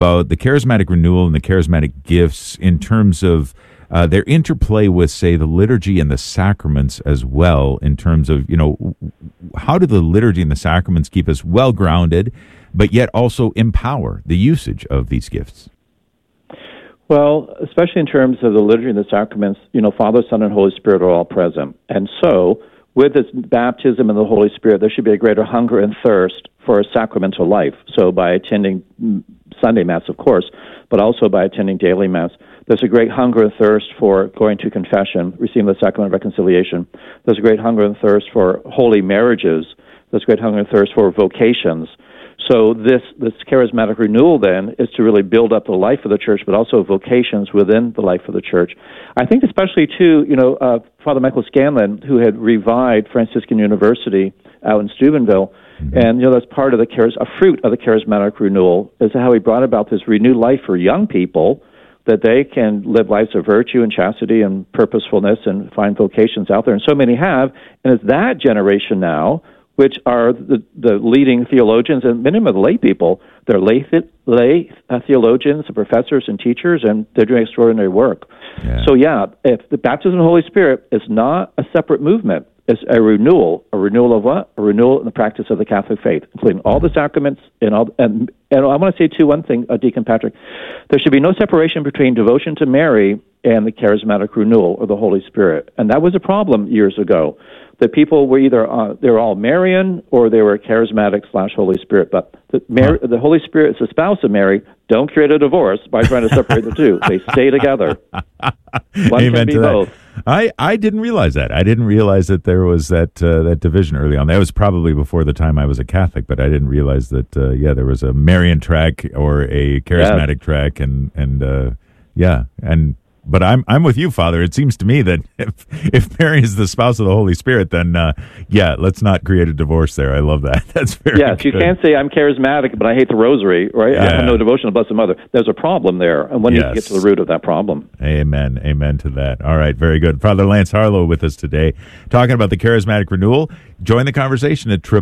about the charismatic renewal and the charismatic gifts in terms of their interplay with, say, the liturgy and the sacraments as well, in terms of, how do the liturgy and the sacraments keep us well grounded, but yet also empower the usage of these gifts? Well, especially in terms of the liturgy and the sacraments, Father, Son, and Holy Spirit are all present. And so, with this baptism in the Holy Spirit, there should be a greater hunger and thirst for a sacramental life. So by attending Sunday Mass, of course, but also by attending daily Mass, there's a great hunger and thirst for going to confession, receiving the sacrament of reconciliation. There's a great hunger and thirst for holy marriages. There's a great hunger and thirst for vocations. So this charismatic renewal, then, is to really build up the life of the church, but also vocations within the life of the church. I think especially, too, Father Michael Scanlon, who had revived Franciscan University out in Steubenville, and, that's part of a fruit of the charismatic renewal, is how he brought about this renewed life for young people, that they can live lives of virtue and chastity and purposefulness and find vocations out there. And so many have. And it's that generation now, which are the leading theologians, and many of them are the lay people. They're lay theologians and professors and teachers, and they're doing extraordinary work. Yeah. So, if the baptism of the Holy Spirit is not a separate movement, it's a renewal. A renewal of what? A renewal in the practice of the Catholic faith, including all the sacraments and all. And I want to say, too, one thing, Deacon Patrick. There should be no separation between devotion to Mary and the charismatic renewal of the Holy Spirit. And that was a problem years ago. That people were either they were all Marian or they were charismatic / Holy Spirit. But the Holy Spirit is the spouse of Mary. Don't create a divorce by trying to separate the two. They stay together. One Amen can be to that. both. I didn't realize that. I didn't realize that there was that division early on. That was probably before the time I was a Catholic, but I didn't realize that there was a Marian track or a charismatic track, But I'm with you, Father. It seems to me that if Mary is the spouse of the Holy Spirit, then let's not create a divorce there. I love that. That's very good. You can't say I'm charismatic, but I hate the rosary, right? Yeah. I have no devotion to Blessed Mother. There's a problem there, and one needs to get to the root of that problem. Amen. Amen to that. All right, very good. Father Lance Harlow with us today, talking about the charismatic renewal. Join the conversation at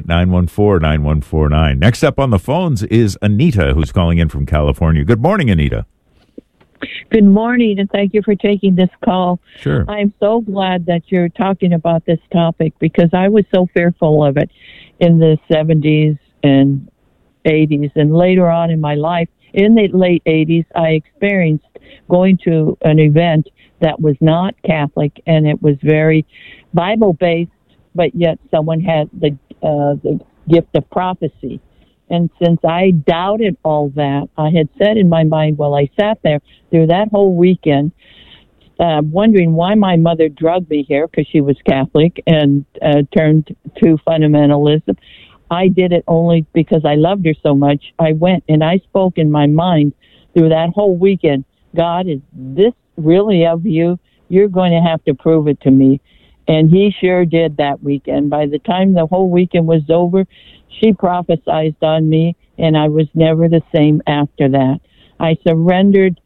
888-914-9149. Next up on the phones is Anita, who's calling in from California. Good morning, Anita. Good morning, and thank you for taking this call. Sure. I'm so glad that you're talking about this topic, because I was so fearful of it in the 70s and 80s, and later on in my life. In the late 80s, I experienced going to an event that was not Catholic, and it was very Bible-based, but yet someone had the gift of prophecy. And since I doubted all that, I had said in my mind, while I sat there through that whole weekend, wondering why my mother drugged me here, because she was Catholic and turned to fundamentalism. I did it only because I loved her so much. I went and I spoke in my mind through that whole weekend, God, is this really of you? You're going to have to prove it to me. And he sure did that weekend. By the time the whole weekend was over, she prophesied on me, and I was never the same after that. I surrendered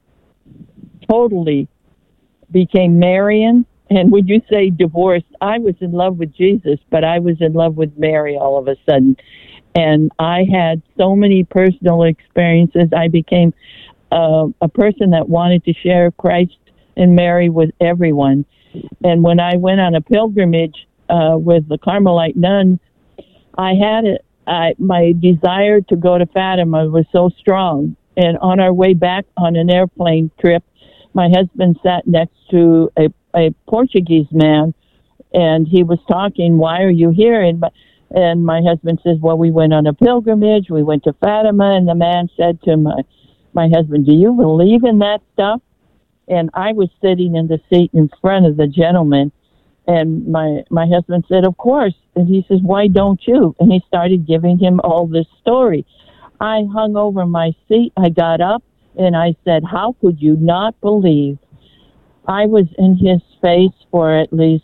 totally, became Marian, and would you say divorced? I was in love with Jesus, but I was in love with Mary all of a sudden. And I had so many personal experiences. I became a person that wanted to share Christ and Mary with everyone. And when I went on a pilgrimage with the Carmelite nuns, I had my desire to go to Fatima was so strong. And on our way back on an airplane trip, my husband sat next to a Portuguese man, and he was talking, why are you here? And my husband says, well, we went on a pilgrimage, we went to Fatima, and the man said to my husband, do you believe in that stuff? And I was sitting in the seat in front of the gentleman, and my husband said, of course. And he says, why don't you? And he started giving him all this story. I hung over my seat. I got up, and I said, how could you not believe? I was in his face for at least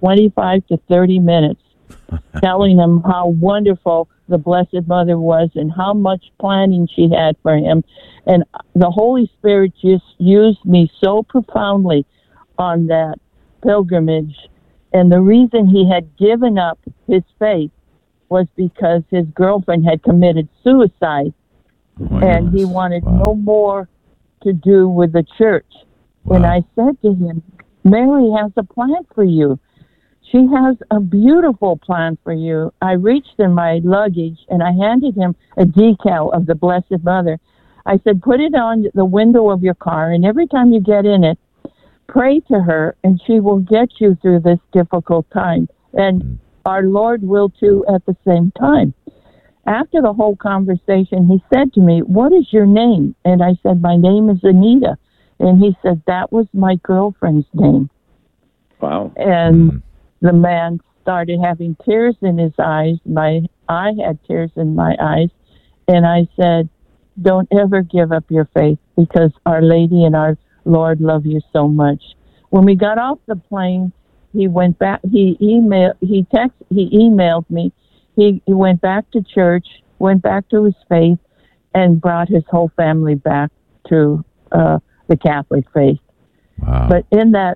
25 to 30 minutes, telling him how wonderful the Blessed Mother was and how much planning she had for him. And the Holy Spirit just used me so profoundly on that pilgrimage. And the reason he had given up his faith was because his girlfriend had committed suicide. and he wanted no more to do with the church. And I said to him, Mary has a plan for you. She has a beautiful plan for you. I reached in my luggage and I handed him a decal of the Blessed Mother. I said, put it on the window of your car, and every time you get in it, pray to her, and she will get you through this difficult time. And our Lord will too at the same time. After the whole conversation, he said to me, what is your name? And I said, my name is Anita. And he said, that was my girlfriend's name. Wow. And the man started having tears in his eyes. I had tears in my eyes. And I said, don't ever give up your faith, because Our Lady and our Lord love you so much. When we got off the plane, he went back. He emailed me. He went back to church, went back to his faith, and brought his whole family back to the Catholic faith. Wow. But in that,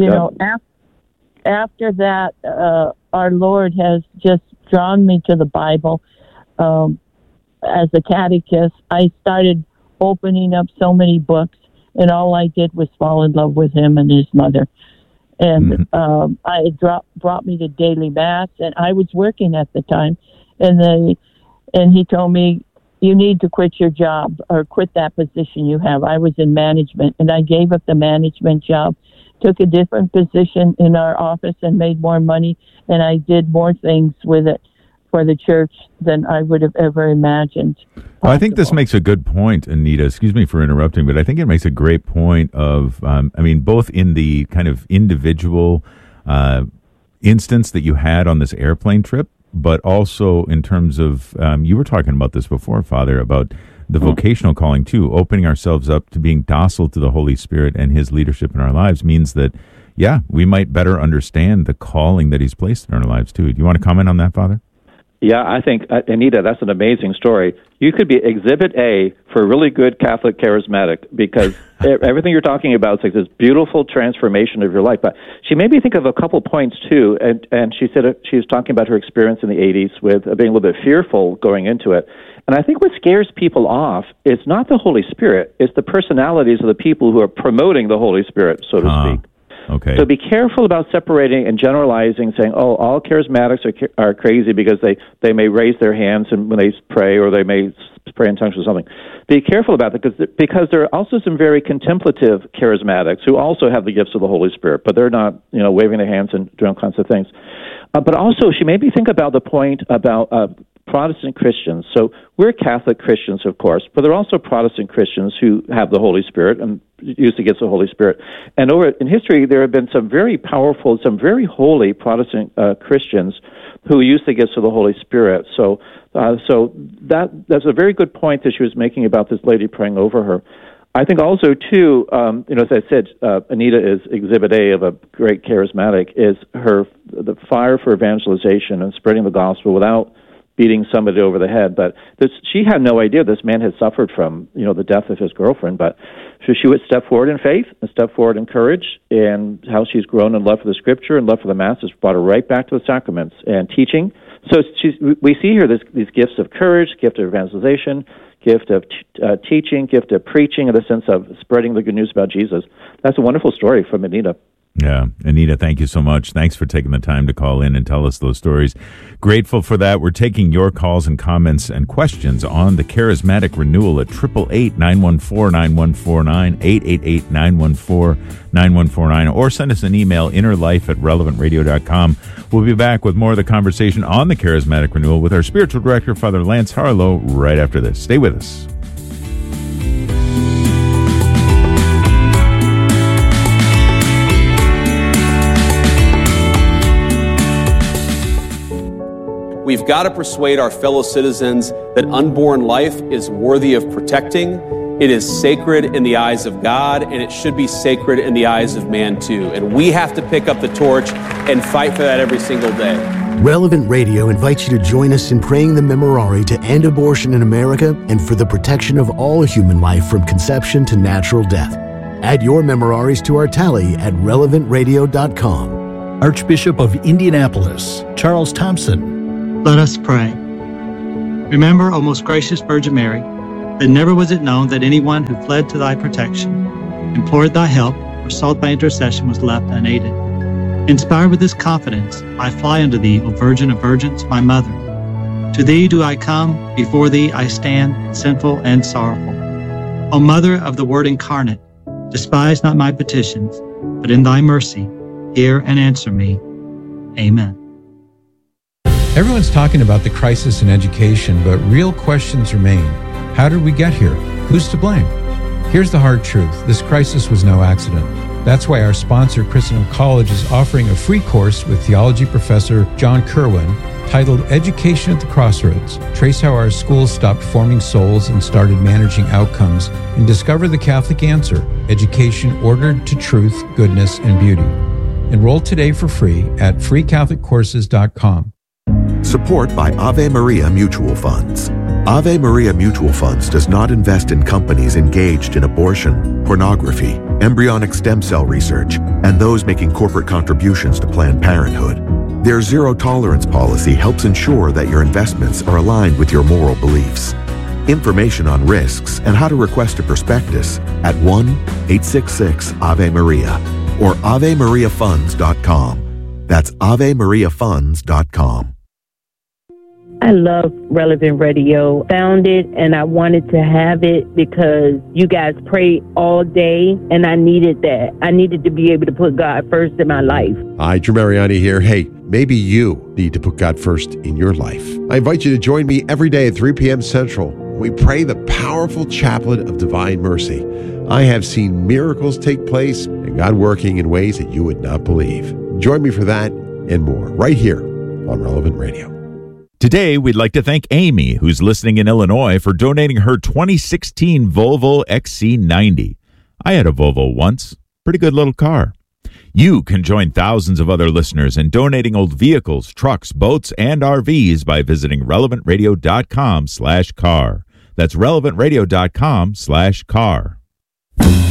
after that, our Lord has just drawn me to the Bible. As a catechist, I started opening up so many books, and all I did was fall in love with him and his mother. And it brought me to daily mass, and I was working at the time, and he told me, you need to quit your job or quit that position you have. I was in management, and I gave up the management job, took a different position in our office and made more money, and I did more things with it for the church than I would have ever imagined. Well, I think this makes a good point, Anita. Excuse me for interrupting, but I think it makes a great point of, both in the kind of individual instance that you had on this airplane trip, but also in terms of, you were talking about this before, Father, about the vocational calling too. Opening ourselves up to being docile to the Holy Spirit and His leadership in our lives means that, we might better understand the calling that He's placed in our lives too. Do you want to comment on that, Father? Yeah, I think, Anita, that's an amazing story. You could be Exhibit A for a really good Catholic charismatic, because everything you're talking about is like this beautiful transformation of your life. But she made me think of a couple points, too, and she said she was talking about her experience in the 80s with being a little bit fearful going into it. And I think what scares people off is not the Holy Spirit, it's the personalities of the people who are promoting the Holy Spirit, so to speak. Okay. So be careful about separating and generalizing, saying, all charismatics are crazy because they may raise their hands and when they pray, or they may pray in tongues or something. Be careful about that, because there are also some very contemplative charismatics who also have the gifts of the Holy Spirit, but they're not, waving their hands and doing all kinds of things. But also, she made me think about the point about Protestant Christians. So we're Catholic Christians, of course, but there are also Protestant Christians who have the Holy Spirit and use the gifts of the Holy Spirit. And in history, there have been some very powerful, some very holy Protestant Christians who use the gifts of the Holy Spirit. So that's a very good point that she was making about this lady praying over her. I think also, too, as I said, Anita is Exhibit A of a great charismatic, is the fire for evangelization and spreading the gospel without beating somebody over the head. But she had no idea this man had suffered from, the death of his girlfriend. But so she would step forward in faith and step forward in courage, and how she's grown in love for the Scripture and love for the Mass has brought her right back to the sacraments and teaching. So we see here these gifts of courage, gift of evangelization, gift of teaching, gift of preaching, in the sense of spreading the good news about Jesus. That's a wonderful story from Anita. Yeah. Anita, thank you so much. Thanks for taking the time to call in and tell us those stories. Grateful for that. We're taking your calls and comments and questions on the Charismatic Renewal at 888-914-9149, 888-914-9149, or send us an email, innerlife@relevantradio.com. We'll be back with more of the conversation on the Charismatic Renewal with our spiritual director, Father Lance Harlow, right after this. Stay with us. We've got to persuade our fellow citizens that unborn life is worthy of protecting. It is sacred in the eyes of God, and it should be sacred in the eyes of man too. And we have to pick up the torch and fight for that every single day. Relevant Radio invites you to join us in praying the Memorare to end abortion in America and for the protection of all human life from conception to natural death. Add your Memoraries to our tally at relevantradio.com. Archbishop of Indianapolis, Charles Thompson. Let us pray. Remember, O most gracious Virgin Mary, But never was it known that anyone who fled to thy protection, implored thy help, or sought thy intercession was left unaided. Inspired with this confidence, I fly unto thee, O Virgin of Virgins, my mother. To thee do I come, before thee I stand, sinful and sorrowful. O Mother of the Word incarnate, despise not my petitions, but in thy mercy, hear and answer me. Amen. Everyone's talking about the crisis in education, but real questions remain. How did we get here? Who's to blame? Here's the hard truth. This crisis was no accident. That's why our sponsor, Christendom College, is offering a free course with theology professor John Kerwin titled Education at the Crossroads. Trace how our schools stopped forming souls and started managing outcomes, and discover the Catholic answer, education ordered to truth, goodness, and beauty. Enroll today for free at freecatholiccourses.com. Support by Ave Maria Mutual Funds. Ave Maria Mutual Funds does not invest in companies engaged in abortion, pornography, embryonic stem cell research, and those making corporate contributions to Planned Parenthood. Their zero-tolerance policy helps ensure that your investments are aligned with your moral beliefs. Information on risks and how to request a prospectus at 1-866-AVE-MARIA or AveMariaFunds.com. That's AveMariaFunds.com. I love Relevant Radio. Found it and I wanted to have it because you guys pray all day and I needed that. I needed to be able to put God first in my life. Hi, Drew Mariani here. Hey, maybe you need to put God first in your life. I invite you to join me every day at 3 p.m. Central. We pray the powerful chaplet of divine mercy. I have seen miracles take place and God working in ways that you would not believe. Join me for that and more right here on Relevant Radio. Today, we'd like to thank Amy, who's listening in Illinois, for donating her 2016 Volvo XC90. I had a Volvo once. Pretty good little car. You can join thousands of other listeners in donating old vehicles, trucks, boats, and RVs by visiting relevantradio.com/car. That's relevantradio.com/car.